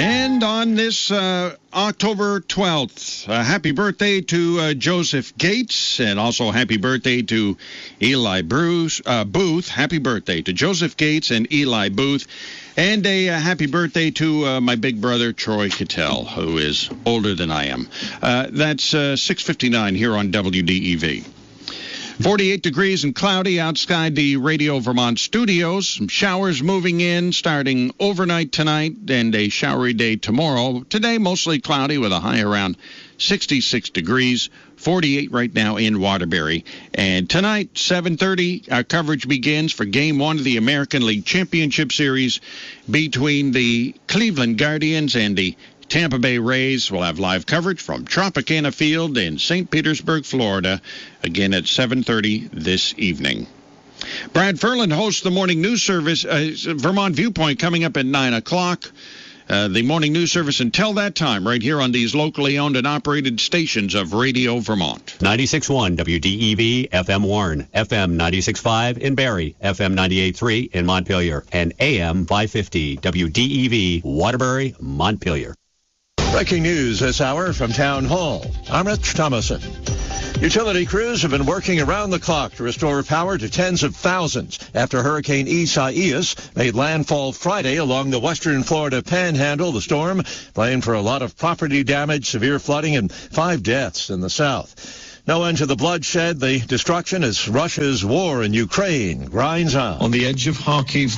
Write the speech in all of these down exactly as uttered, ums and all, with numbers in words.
And on this uh, October twelfth, uh, happy birthday to uh, Joseph Gates, and also happy birthday to Eli Bruce, uh, Booth. Happy birthday to Joseph Gates and Eli Booth. And a uh, happy birthday to uh, my big brother, Troy Cattell, who is older than I am. Uh, that's uh, six fifty-nine here on W D E V. forty-eight degrees and cloudy outside the Radio Vermont studios. Some showers moving in starting overnight tonight and a showery day tomorrow. Today, mostly cloudy with a high around sixty-six degrees. forty-eight right now in Waterbury. And tonight, seven thirty, our coverage begins for Game one of the American League Championship Series between the Cleveland Guardians and the Tampa Bay Rays. Will have live coverage from Tropicana Field in Saint Petersburg, Florida, again at seven thirty this evening. Brad Ferland hosts the morning news service, uh, Vermont Viewpoint, coming up at nine o'clock. Uh, the morning news service until that time, right here on these locally owned and operated stations of Radio Vermont. ninety-six point one W D E V, F M Warren, F M ninety-six point five in Barrie, F M ninety-eight point three in Montpelier, and A M five fifty W D E V, Waterbury, Montpelier. Breaking news this hour from Town Hall. I'm Rich Thomason. Utility crews have been working around the clock to restore power to tens of thousands after Hurricane Isaias made landfall Friday along the western Florida panhandle. The storm blamed for a lot of property damage, severe flooding, and five deaths in the south. No end to the bloodshed, the destruction as Russia's war in Ukraine grinds on. On the edge of Kharkiv,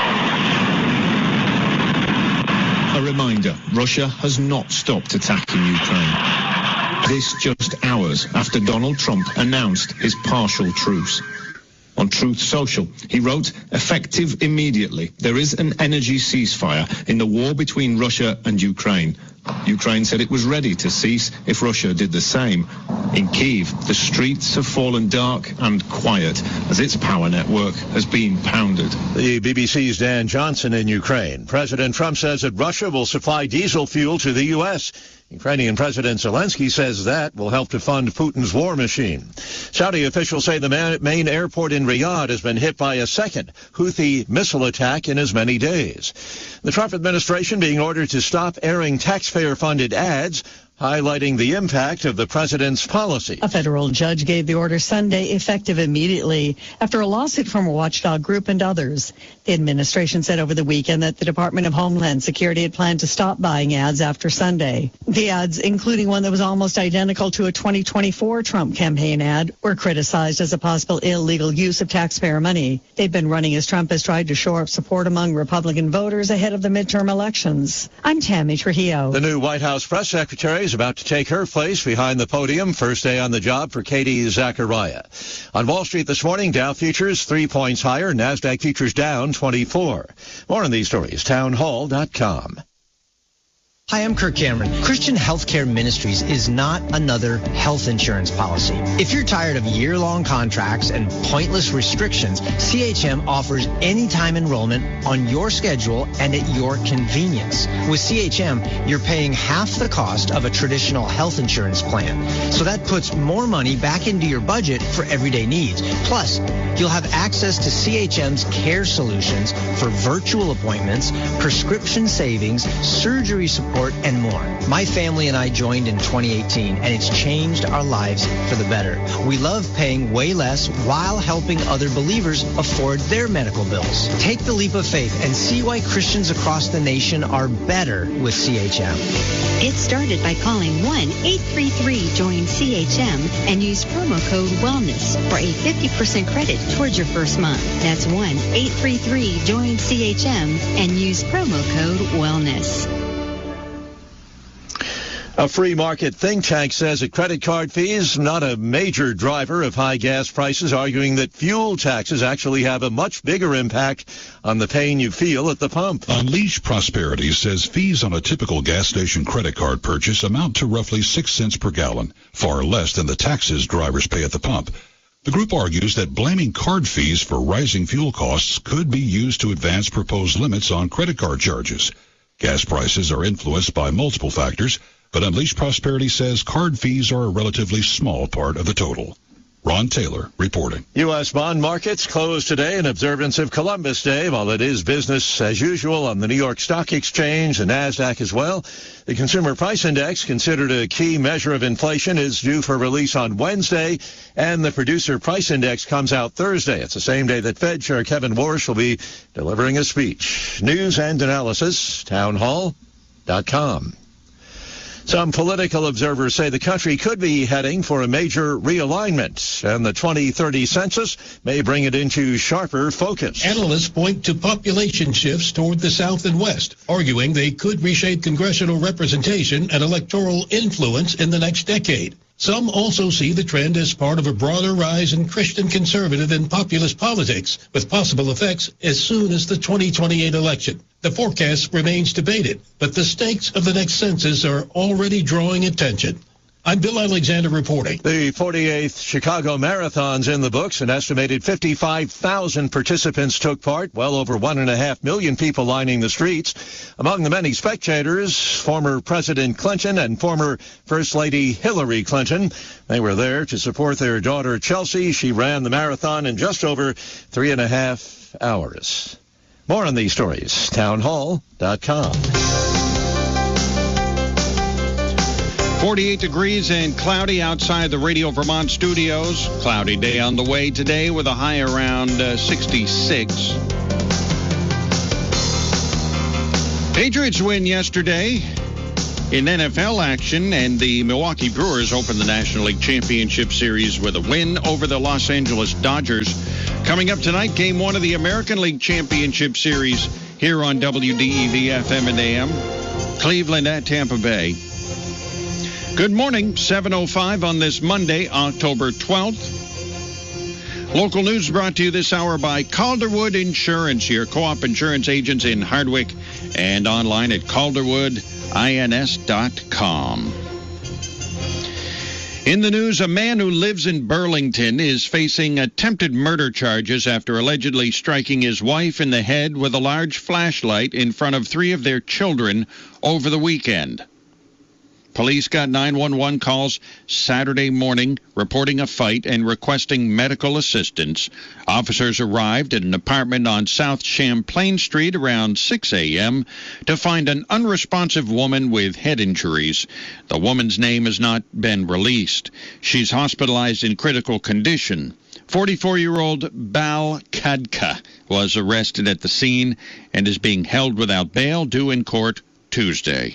a reminder, Russia has not stopped attacking Ukraine. This just hours after Donald Trump announced his partial truce. On Truth Social, he wrote, effective immediately, there is an energy ceasefire in the war between Russia and Ukraine. Ukraine said it was ready to cease if Russia did the same. In Kyiv, the streets have fallen dark and quiet as its power network has been pounded. The B B C's Dan Johnson in Ukraine. President Trump says that Russia will supply diesel fuel to the U S Ukrainian President Zelensky says that will help to fund Putin's war machine. Saudi officials say the main airport in Riyadh has been hit by a second Houthi missile attack in as many days. The Trump administration being ordered to stop airing taxpayer-funded ads, highlighting the impact of the president's policy. A federal judge gave the order Sunday, effective immediately, after a lawsuit from a watchdog group and others. The administration said over the weekend that the Department of Homeland Security had planned to stop buying ads after Sunday. The ads, including one that was almost identical to a twenty twenty-four Trump campaign ad, were criticized as a possible illegal use of taxpayer money. They've been running as Trump has tried to shore up support among Republican voters ahead of the midterm elections. I'm Tammy Trujillo. The new White House press secretary is about to take her place behind the podium. First day on the job for Katie Zachariah. On Wall Street this morning, Dow futures three points higher. NASDAQ futures down twenty-four. More on these stories, town hall dot com. Hi, I'm Kirk Cameron. Christian Healthcare Ministries is not another health insurance policy. If you're tired of year-long contracts and pointless restrictions, C H M offers anytime enrollment on your schedule and at your convenience. With C H M, you're paying half the cost of a traditional health insurance plan. So that puts more money back into your budget for everyday needs. Plus, you'll have access to C H M's care solutions for virtual appointments, prescription savings, surgery support, and more. My family and I joined in twenty eighteen, and it's changed our lives for the better. We love paying way less while helping other believers afford their medical bills. Take the leap of faith and see why Christians across the nation are better with C H M. Get started by calling one eight three three join C H M and use promo code WELLNESS for a fifty percent credit towards your first month. That's one eight three three join C H M and use promo code WELLNESS. A free market think tank says that credit card fees not a major driver of high gas prices, arguing that fuel taxes actually have a much bigger impact on the pain you feel at the pump. Unleash Prosperity says fees on a typical gas station credit card purchase amount to roughly six cents per gallon, far less than the taxes drivers pay at the pump. The group argues that blaming card fees for rising fuel costs could be used to advance proposed limits on credit card charges. Gas prices are influenced by multiple factors, but Unleash Prosperity says card fees are a relatively small part of the total. Ron Taylor reporting. U S bond markets closed today in observance of Columbus Day, while it is business as usual on the New York Stock Exchange, the NASDAQ as well. The Consumer Price Index, considered a key measure of inflation, is due for release on Wednesday, and the Producer Price Index comes out Thursday. It's the same day that Fed Chair Kevin Warsh will be delivering a speech. News and analysis, townhall dot com. Some political observers say the country could be heading for a major realignment, and the twenty thirty census may bring it into sharper focus. Analysts point to population shifts toward the South and West, arguing they could reshape congressional representation and electoral influence in the next decade. Some also see the trend as part of a broader rise in Christian conservative and populist politics, with possible effects as soon as the twenty twenty-eight election. The forecast remains debated, but the stakes of the next census are already drawing attention. I'm Bill Alexander reporting. The forty-eighth Chicago Marathon's in the books. An estimated fifty-five thousand participants took part, well over one and a half million people lining the streets. Among the many spectators, former President Clinton and former First Lady Hillary Clinton. They were there to support their daughter Chelsea. She ran the marathon in just over three and a half hours. More on these stories, townhall dot com. forty-eight degrees and cloudy outside the Radio Vermont studios. Cloudy day on the way today with a high around uh, sixty-six. Patriots win yesterday in N F L action, and the Milwaukee Brewers open the National League Championship Series with a win over the Los Angeles Dodgers. Coming up tonight, game one of the American League Championship Series here on W D E V F M and A M. Cleveland at Tampa Bay. Good morning, seven oh five on this Monday, October twelfth. Local news brought to you this hour by Calderwood Insurance, your co-op insurance agents in Hardwick, and online at calderwood ins dot com. In the news, a man who lives in Burlington is facing attempted murder charges after allegedly striking his wife in the head with a large flashlight in front of three of their children over the weekend. Police got nine one one calls Saturday morning reporting a fight and requesting medical assistance. Officers arrived at an apartment on South Champlain Street around six a.m. to find an unresponsive woman with head injuries. The woman's name has not been released. She's hospitalized in critical condition. forty-four-year-old Bal Kadka was arrested at the scene and is being held without bail, due in court Tuesday.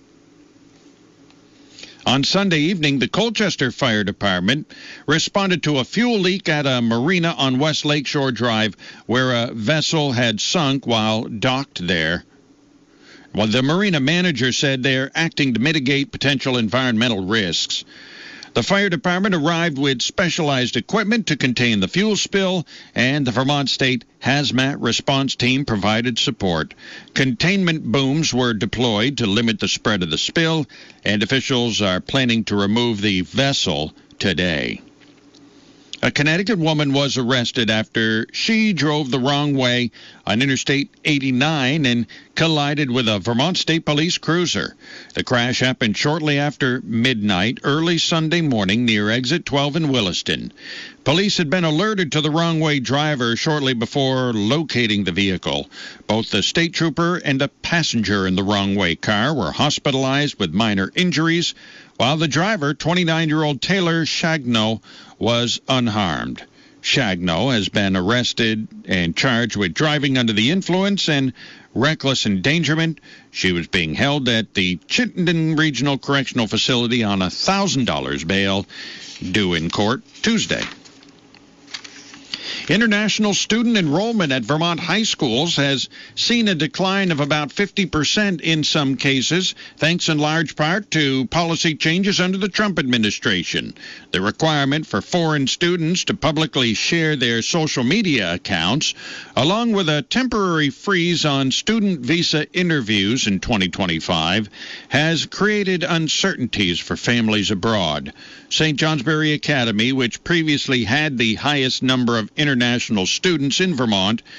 On Sunday evening, the Colchester Fire Department responded to a fuel leak at a marina on West Lakeshore Drive where a vessel had sunk while docked there. Well, the marina manager said they're acting to mitigate potential environmental risks. The fire department arrived with specialized equipment to contain the fuel spill, and the Vermont State Hazmat Response Team provided support. Containment booms were deployed to limit the spread of the spill, and officials are planning to remove the vessel today. A Connecticut woman was arrested after she drove the wrong way on Interstate eighty-nine and collided with a Vermont State Police cruiser. The crash happened shortly after midnight, early Sunday morning, near Exit twelve in Williston. Police had been alerted to the wrong-way driver shortly before locating the vehicle. Both the state trooper and a passenger in the wrong-way car were hospitalized with minor injuries, while the driver, twenty-nine-year-old Taylor Shagno, was unharmed. Shagno has been arrested and charged with driving under the influence and reckless endangerment. She was being held at the Chittenden Regional Correctional Facility on a one thousand dollars bail, due in court Tuesday. International student enrollment at Vermont high schools has seen a decline of about fifty percent in some cases, thanks in large part to policy changes under the Trump administration. The requirement for foreign students to publicly share their social media accounts, along with a temporary freeze on student visa interviews in twenty twenty-five, has created uncertainties for families abroad. Saint Johnsbury Academy, which previously had the highest number of international students in Vermont,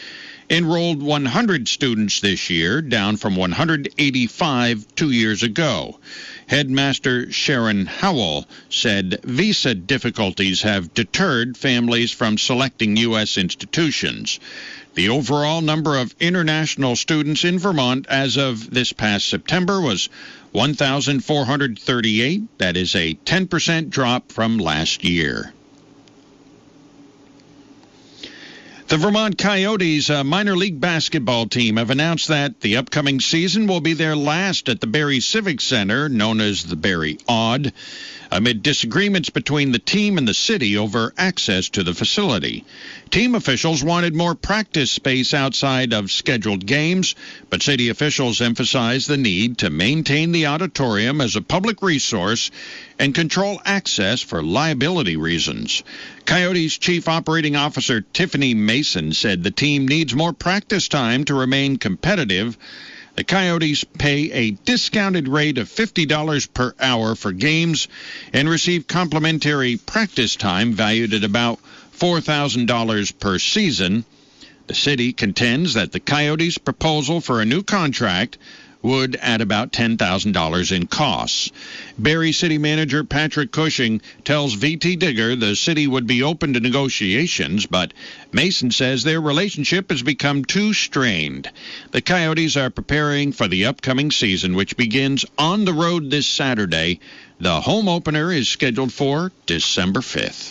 enrolled one hundred students this year, down from one hundred eighty-five two years ago. Headmaster Sharon Howell said visa difficulties have deterred families from selecting U S institutions. The overall number of international students in Vermont as of this past September was one thousand four hundred thirty-eight. That is a ten percent drop from last year. The Vermont Coyotes uh, minor league basketball team have announced that the upcoming season will be their last at the Barrie Civic Center, known as the Barrie Odd, amid disagreements between the team and the city over access to the facility. Team officials wanted more practice space outside of scheduled games, but city officials emphasized the need to maintain the auditorium as a public resource and control access for liability reasons. Coyotes Chief Operating Officer Tiffany Mason said the team needs more practice time to remain competitive. The Coyotes pay a discounted rate of fifty dollars per hour for games and receive complimentary practice time valued at about four thousand dollars per season. The city contends that the Coyotes' proposal for a new contract would add about ten thousand dollars in costs. Barrie City Manager Patrick Cushing tells V T Digger the city would be open to negotiations, but Mason says their relationship has become too strained. The Coyotes are preparing for the upcoming season, which begins on the road this Saturday. The home opener is scheduled for December fifth.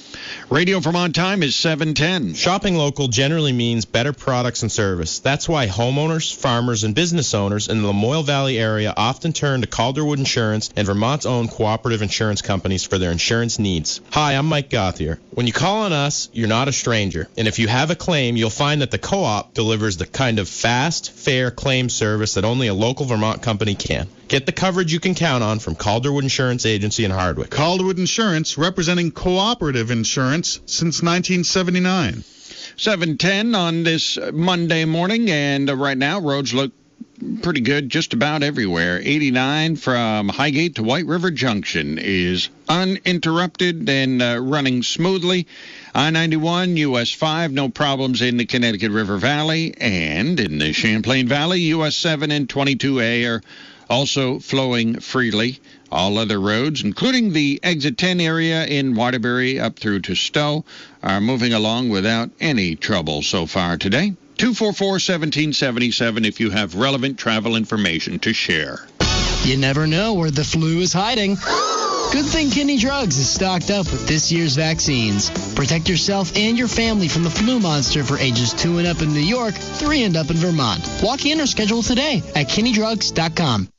Radio Vermont time is seven ten. Shopping local generally means better products and service. That's why homeowners, farmers, and business owners in the Lamoille Valley area often turn to Calderwood Insurance and Vermont's own cooperative insurance companies for their insurance needs. Hi, I'm Mike Gothier. When you call on us, you're not a stranger. And if you have a claim, you'll find that the co-op delivers the kind of fast, fair claim service that only a local Vermont company can. Get the coverage you can count on from Calderwood Insurance Agency in Hardwick. Calderwood Insurance, representing cooperative insurance since nineteen seventy-nine. seven ten on this Monday morning, and right now roads look pretty good just about everywhere. eighty-nine from Highgate to White River Junction is uninterrupted and uh, running smoothly. I ninety-one, U S five, no problems in the Connecticut River Valley, and in the Champlain Valley, U S seven and twenty-two A are also flowing freely. All other roads, including the exit ten area in Waterbury up through to Stowe, are moving along without any trouble so far today. two four four, one seven seven seven if you have relevant travel information to share. You never know where the flu is hiding. Good thing Kinney Drugs is stocked up with this year's vaccines. Protect yourself and your family from the flu monster for ages two and up in New York, three and up in Vermont. Walk in or schedule today at kinney drugs dot com.